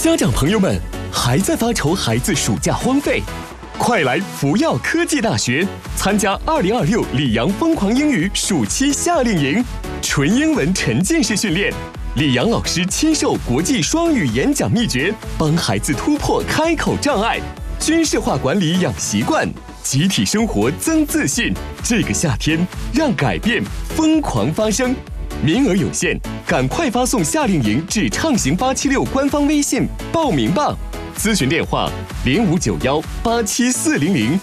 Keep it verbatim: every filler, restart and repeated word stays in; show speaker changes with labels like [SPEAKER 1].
[SPEAKER 1] 家长朋友们，还在发愁孩子暑假荒废？快来福耀科技大学参加二零二六里昂疯狂英语暑期夏令营，纯英文沉浸式训练，里昂老师亲授国际双语演讲秘诀，帮孩子突破开口障碍，军事化管理养习惯，集体生活增自信。这个夏天，让改变疯狂发生。名额有限，赶快发送夏令营至畅行八七六官方微信报名吧。咨询电话：零五九幺八七四零零。